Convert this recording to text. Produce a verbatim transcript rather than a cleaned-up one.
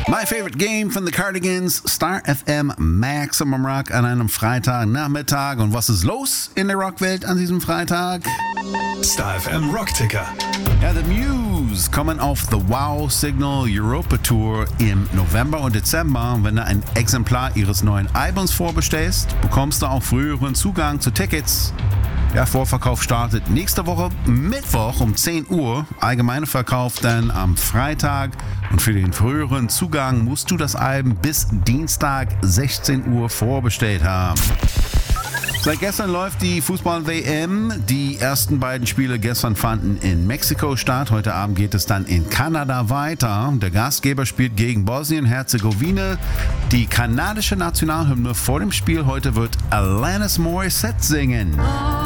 My Favorite Game von The Cardigans, Star F M Maximum Rock an einem Freitagnachmittag. Und was ist los in der Rockwelt an diesem Freitag? Star F M Rockticker. Ja, The Muse kommen auf The Wow Signal Europa Tour im November und Dezember. Und wenn du ein Exemplar ihres neuen Albums vorbestellst, bekommst du auch früheren Zugang zu Tickets. Der Vorverkauf startet nächste Woche Mittwoch um zehn Uhr. Allgemeiner Verkauf dann am Freitag. Und für den früheren Zugang musst du das Album bis Dienstag sechzehn Uhr vorbestellt haben. Seit gestern läuft die Fußball-W M. Die ersten beiden Spiele gestern fanden in Mexiko statt. Heute Abend geht es dann in Kanada weiter. Der Gastgeber spielt gegen Bosnien-Herzegowina. Die kanadische Nationalhymne vor dem Spiel heute wird Alanis Morissette singen.